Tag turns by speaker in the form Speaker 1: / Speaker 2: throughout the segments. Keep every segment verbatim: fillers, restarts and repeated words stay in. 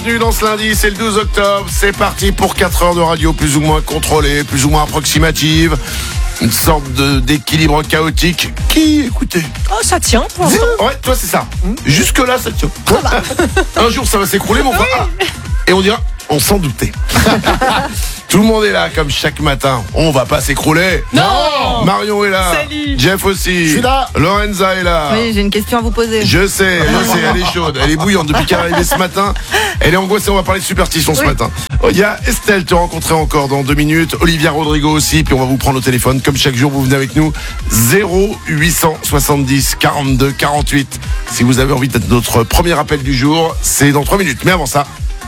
Speaker 1: Bienvenue dans ce lundi, c'est le douze octobre. C'est parti pour quatre heures de radio plus ou moins contrôlée, plus ou moins approximative. Une sorte de, d'équilibre chaotique qui, écoutez...
Speaker 2: Oh, ça tient pour l'instant.
Speaker 1: Ouais, toi c'est ça. Jusque-là, ça tient. Un jour, ça va s'écrouler, mon frère. Ah. Et on dira, on s'en doutait. Tout le monde est là, comme chaque matin. On va pas s'écrouler.
Speaker 2: Non.
Speaker 1: Marion est là.
Speaker 2: Salut.
Speaker 1: Jeff aussi.
Speaker 3: Je suis là.
Speaker 1: Lorenza est là.
Speaker 4: Oui, j'ai une question à vous poser.
Speaker 1: Je sais, je sais, elle est chaude, elle est bouillante depuis qu'elle est arrivée ce matin. Elle est angoissée, on va parler de superstition ce
Speaker 4: Oui.
Speaker 1: matin. Oh, il y a Estelle, te rencontrer encore dans deux minutes. Olivia Rodrigo aussi, puis on va vous prendre au téléphone. Comme chaque jour, vous venez avec nous. zéro huit cent soixante-dix quarante-deux quarante-huit. Si vous avez envie d'être notre premier appel du jour, c'est dans trois minutes. Mais avant ça,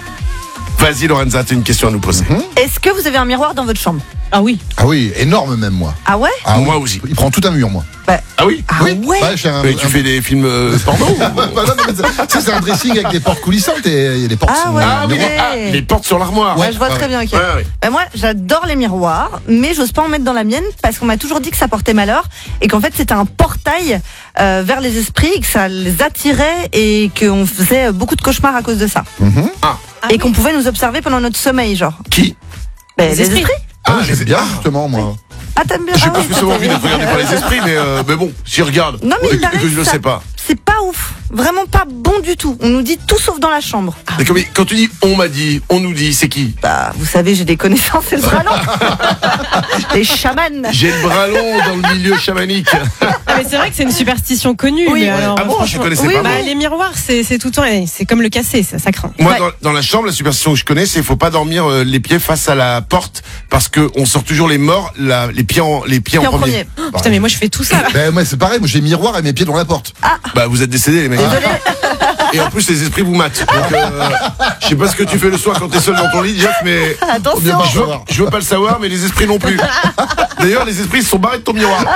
Speaker 1: vas-y Lorenza, t'as une question à nous poser.
Speaker 3: Mm-hmm.
Speaker 4: Est-ce que vous avez un miroir dans votre chambre?
Speaker 2: Ah oui.
Speaker 3: Ah oui, énorme même moi.
Speaker 4: Ah ouais?
Speaker 3: Ah,
Speaker 1: Moi
Speaker 3: oui.
Speaker 1: aussi.
Speaker 3: Il prend tout un mur moi.
Speaker 1: Ah oui?
Speaker 4: Ah
Speaker 3: oui.
Speaker 4: ouais?
Speaker 3: Ouais, j'ai un,
Speaker 1: Mais tu
Speaker 3: un-
Speaker 1: fais des films euh, porno ou-
Speaker 3: Bah non, mais ça, ça, c'est un dressing avec des portes coulissantes et il y a des portes.
Speaker 4: Ah
Speaker 3: sur-
Speaker 4: ouais.
Speaker 1: Ah oui,
Speaker 4: Ouais.
Speaker 1: les, ah, les portes sur l'armoire.
Speaker 4: Ouais, je vois
Speaker 3: ouais,
Speaker 4: très bien, ok.
Speaker 1: Ouais, ouais.
Speaker 4: Bah, moi, j'adore les miroirs, mais j'ose pas en mettre dans la mienne parce qu'on m'a toujours dit que ça portait malheur et qu'en fait c'était un portail euh, vers les esprits, que ça les attirait et qu'on faisait beaucoup de cauchemars à cause de ça.
Speaker 3: Mhm.
Speaker 1: Ah,
Speaker 2: Ah
Speaker 4: et
Speaker 2: oui.
Speaker 4: qu'on pouvait nous observer pendant notre sommeil, genre.
Speaker 1: qui?
Speaker 4: Bah,
Speaker 2: Les
Speaker 4: les
Speaker 2: esprits.
Speaker 4: esprits.
Speaker 3: Ah,
Speaker 1: Ah,
Speaker 3: j'aime
Speaker 1: les-
Speaker 3: bien
Speaker 1: ah.
Speaker 3: justement moi.
Speaker 4: Ah, t'aimes bien?
Speaker 1: J'ai
Speaker 4: Ah
Speaker 1: pas
Speaker 4: ouais,
Speaker 1: spécialement envie d'être regardé par les esprits, mais, euh, mais bon, s'ils regardent.
Speaker 4: Non, mais
Speaker 1: et
Speaker 4: il
Speaker 1: que,
Speaker 4: paraît
Speaker 1: que je le
Speaker 4: ça-
Speaker 1: sais pas.
Speaker 4: C'est pas ouf. Vraiment pas bon du tout. On nous dit tout sauf dans la chambre.
Speaker 1: D'accord, mais quand tu dis on m'a dit, on nous dit, c'est qui?
Speaker 4: Bah, vous savez, j'ai des connaissances et le bras long. Les chamans.
Speaker 1: J'ai le bras long dans le milieu chamanique.
Speaker 2: Ah, mais c'est vrai que c'est une superstition connue.
Speaker 4: Oui.
Speaker 2: mais alors,
Speaker 1: Ah bon, je
Speaker 2: franchement-
Speaker 1: connaissais
Speaker 4: oui,
Speaker 1: pas.
Speaker 2: Bah,
Speaker 1: moi.
Speaker 2: les miroirs, c'est c'est tout le temps, eh, c'est comme le casser, ça, ça craint.
Speaker 1: Moi,
Speaker 4: Ouais.
Speaker 1: dans, dans la chambre, la superstition que je connais, c'est qu'il faut pas dormir euh, les pieds face à la porte parce que on sort toujours les morts, la, les pieds en, les pieds
Speaker 4: Puis
Speaker 1: en
Speaker 4: en
Speaker 1: premier.
Speaker 4: premier.
Speaker 2: Putain, mais moi je fais tout ça. Là.
Speaker 3: Ben moi c'est pareil, moi j'ai miroir et mes pieds dans la porte.
Speaker 1: Bah, vous êtes décédés, les mecs.
Speaker 4: Désolé.
Speaker 1: Et en plus, les esprits vous matent. Donc, euh, je sais pas ce que tu fais le soir quand t'es seul dans ton lit, Jeff, mais
Speaker 4: Attention.
Speaker 1: je veux, je veux pas le savoir, mais les esprits non plus. D'ailleurs, les esprits se sont barrés de ton miroir.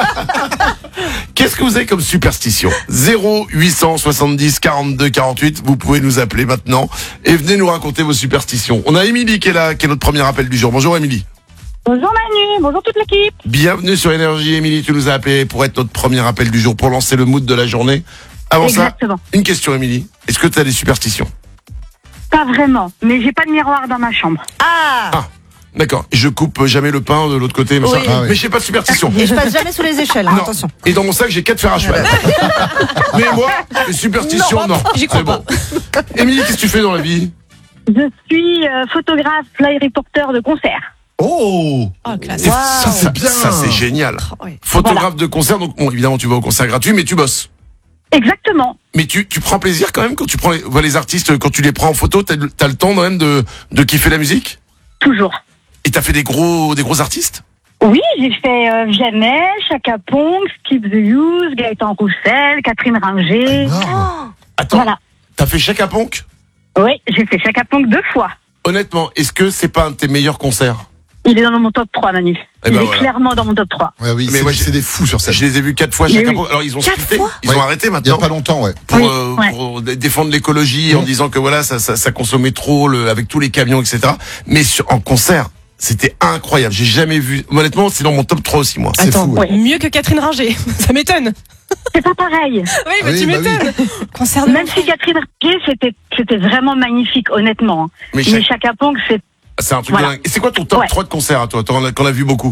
Speaker 1: Qu'est-ce que vous avez comme superstition? zéro huit cent soixante-dix quarante-deux quarante-huit. Vous pouvez nous appeler maintenant et venez nous raconter vos superstitions. On a Émilie qui est là, qui est notre premier appel du jour. Bonjour Émilie.
Speaker 5: Bonjour Manu, bonjour toute l'équipe.
Speaker 1: Bienvenue sur Énergie. Émilie, tu nous as appelé pour être notre premier appel du jour, pour lancer le mood de la journée. Avant
Speaker 5: Exactement.
Speaker 1: ça, une question Émilie. Est-ce que tu as des superstitions?
Speaker 5: Pas vraiment, mais j'ai pas de miroir dans ma chambre.
Speaker 4: Ah.
Speaker 1: Ah, d'accord. Je coupe jamais le pain de l'autre côté, machin.
Speaker 4: Oui.
Speaker 3: Ah oui.
Speaker 1: Mais j'ai pas de superstition.
Speaker 4: Et je passe jamais sous les échelles, hein,
Speaker 1: Non.
Speaker 4: attention.
Speaker 1: Et dans mon sac, j'ai quatre fers à cheval. Mais moi, les superstitions, non.
Speaker 2: J'y crois
Speaker 1: C'est bon. Émilie, qu'est-ce que tu fais dans la vie?
Speaker 5: Je suis euh, photographe, fly reporter de concert.
Speaker 3: Oh,
Speaker 2: Oh, classe.
Speaker 1: Et
Speaker 4: Wow.
Speaker 1: Ça,
Speaker 3: c'est bien.
Speaker 1: Ça, c'est génial.
Speaker 2: Oh, ouais.
Speaker 1: Photographe de concert, donc bon, évidemment, tu vas au concert gratuit, mais tu bosses.
Speaker 5: Exactement.
Speaker 1: Mais tu, tu prends plaisir quand même quand tu prends les, vois les artistes, quand tu les prends en photo, t'as, le- t'as le temps quand même de, de kiffer la musique?
Speaker 5: Toujours.
Speaker 1: Et t'as fait des gros, des gros artistes?
Speaker 5: Oui, j'ai fait euh, Vianney, Chaka Ponk, Skip the Use, Gaëtan Roussel, Catherine Ringer.
Speaker 3: énorme.
Speaker 1: Attends,
Speaker 5: Voilà.
Speaker 1: t'as fait Chaka Ponk?
Speaker 5: Oui, j'ai fait Chaka Ponk deux fois.
Speaker 1: Honnêtement, est-ce que c'est pas un de tes meilleurs concerts?
Speaker 5: Il est dans mon top trois, Manu.
Speaker 1: Eh
Speaker 5: Il
Speaker 1: ben
Speaker 5: est
Speaker 1: voilà.
Speaker 5: clairement dans mon top trois.
Speaker 3: Ouais, oui,
Speaker 1: Mais
Speaker 3: c'est,
Speaker 1: moi,
Speaker 3: c'est des fous sur scène.
Speaker 1: Je les ai vus quatre fois
Speaker 5: Mais
Speaker 1: Chaka
Speaker 5: oui.
Speaker 1: Ponk. Alors ils ont
Speaker 4: Quatre
Speaker 1: splitté,
Speaker 4: fois
Speaker 1: ils
Speaker 3: Ouais.
Speaker 1: ont arrêté
Speaker 3: Il y a
Speaker 1: maintenant.
Speaker 3: pas longtemps, ouais.
Speaker 1: Pour,
Speaker 5: Oui,
Speaker 1: euh,
Speaker 5: ouais.
Speaker 1: pour dé- défendre l'écologie en
Speaker 3: Mmh.
Speaker 1: disant que voilà ça, ça, ça consommait trop le, avec tous les camions, et cetera. Mais sur, en concert, c'était incroyable. J'ai jamais vu. Honnêtement, c'est dans mon top trois aussi moi.
Speaker 3: C'est
Speaker 2: Attends,
Speaker 3: fou, ouais.
Speaker 2: mieux que Catherine Ringer. Ça m'étonne.
Speaker 5: C'est pas pareil.
Speaker 2: Oui, mais
Speaker 3: Oui,
Speaker 2: tu
Speaker 3: bah
Speaker 2: m'étonnes. Concert de
Speaker 5: Même si Catherine Ringer, c'était, c'était vraiment magnifique, honnêtement.
Speaker 1: Mais
Speaker 5: Mais
Speaker 1: Chaka-
Speaker 5: Chaka Ponk, c'est
Speaker 1: c'est un truc
Speaker 5: Voilà.
Speaker 1: de dingue. Et c'est quoi ton top
Speaker 5: Ouais.
Speaker 1: trois de concert à toi? T'en as, qu'on a vu beaucoup.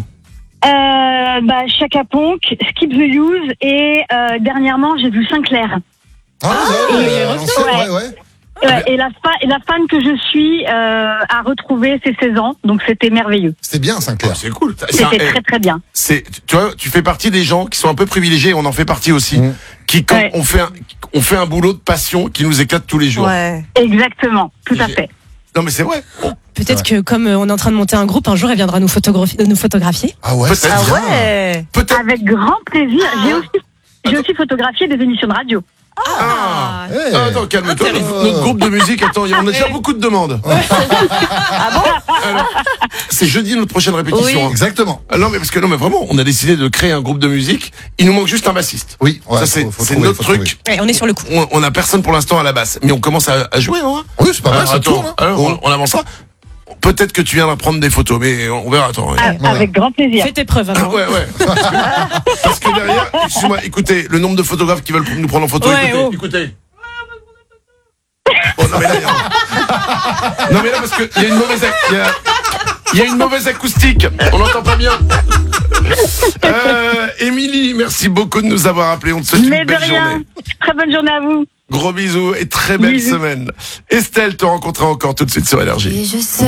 Speaker 5: Euh, bah, Chaka Ponk, Skip the Use et euh, dernièrement j'ai vu Sinclair.
Speaker 3: Ah,
Speaker 5: et-
Speaker 3: ouais, à l'ancienne,
Speaker 5: ouais.
Speaker 3: ouais, ouais.
Speaker 5: Ouais, et, la fa- et la fan que je suis euh, a retrouvé ses seize ans, donc c'était merveilleux.
Speaker 3: C'était bien Sinclair.
Speaker 1: C'est cool. C'est, un-
Speaker 5: C'était
Speaker 1: eh,
Speaker 5: très très bien.
Speaker 1: c'est, tu vois, tu fais partie des gens qui sont un peu privilégiés. On en fait partie aussi.
Speaker 3: Mmh.
Speaker 1: Qui quand
Speaker 5: Ouais.
Speaker 1: on fait un, on fait un boulot de passion qui nous éclate tous les jours.
Speaker 4: Ouais.
Speaker 5: Exactement, tout à
Speaker 1: J'ai-
Speaker 5: fait.
Speaker 1: Non mais c'est vrai.
Speaker 2: Peut-être que comme euh, on est en train de monter un groupe, un jour elle viendra nous photographier. Nous photographier.
Speaker 3: Ah ouais,
Speaker 1: Peut-être.
Speaker 3: c'est
Speaker 4: Ah
Speaker 3: bien.
Speaker 4: ouais.
Speaker 1: Peut-être.
Speaker 5: Avec grand plaisir. J'ai aussi, j'ai aussi photographié des émissions de radio.
Speaker 1: Ah.
Speaker 3: Eh.
Speaker 1: Ah, attends, calme-toi.
Speaker 2: Intéressant.
Speaker 1: Notre, notre groupe de musique, attends, on a déjà beaucoup de demandes.
Speaker 4: Ah bon?
Speaker 1: Alors, c'est jeudi notre prochaine répétition.
Speaker 4: Oui.
Speaker 1: hein.
Speaker 3: Exactement.
Speaker 1: Ah non mais parce que non mais vraiment, on a décidé de créer un groupe de musique. Il nous manque juste un bassiste.
Speaker 3: Oui, ouais,
Speaker 1: Ça c'est,
Speaker 3: faut- faut
Speaker 1: c'est
Speaker 3: trouver,
Speaker 1: notre
Speaker 3: faut
Speaker 1: truc.
Speaker 2: Ouais, on est sur le coup.
Speaker 1: On, on a personne pour l'instant à la basse, mais on commence à, à jouer, non?
Speaker 3: Oui, c'est pas mal,
Speaker 1: Alors,
Speaker 3: ça
Speaker 1: attends,
Speaker 3: tourne. hein.
Speaker 1: alors, on, on avancera. Peut-être que tu viendras prendre des photos, mais on verra. Attends.
Speaker 5: Ah,
Speaker 3: Ouais.
Speaker 5: Avec grand plaisir.
Speaker 2: Fais tes preuves
Speaker 1: Ah,
Speaker 2: alors.
Speaker 1: ouais, ouais. Parce que, parce que derrière, excuse-moi, écoutez, le nombre de photographes qui veulent nous prendre en photo,
Speaker 2: Ouais,
Speaker 1: écoutez,
Speaker 2: oh.
Speaker 1: écoutez. Oh non mais là, il y a- Non mais là parce qu'il y a une mauvaise ac- il y a, il y a une mauvaise acoustique. On n'entend pas bien. Euh, Émilie, merci beaucoup de nous avoir appelés. On te souhaite
Speaker 5: Mais
Speaker 1: une
Speaker 5: de
Speaker 1: belle
Speaker 5: rien.
Speaker 1: journée.
Speaker 5: Très bonne journée à vous.
Speaker 1: Gros bisous et très belle
Speaker 5: Bisous.
Speaker 1: semaine. Estelle te rencontrera encore tout de suite sur Énergie.
Speaker 6: Et je sais